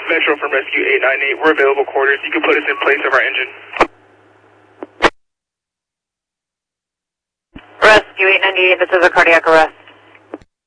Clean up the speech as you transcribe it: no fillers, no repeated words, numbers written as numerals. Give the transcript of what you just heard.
Metro from Rescue 898. We're available quarters. You can put us in place of our engine. Rescue 898, this is a cardiac arrest.